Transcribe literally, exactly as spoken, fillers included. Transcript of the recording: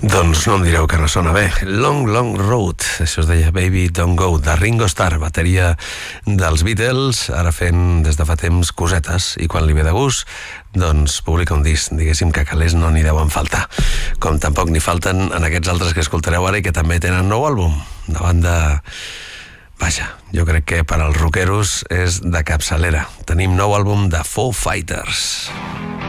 Doncs no em direu que no sona bé. Long, Long Road, això es deia Baby Don't Go, de Ringo Starr, bateria dels Beatles, ara fent des de fa temps cosetes, i quan li ve de gust, doncs publica un disc. Diguéssim que calés no n'hi deuen faltar, com tampoc n'hi falten en aquests altres que escoltareu ara i que també tenen nou àlbum. Una banda... Vaja, jo crec que per als rockeros és de capçalera. Tenim nou àlbum de Foo Fighters.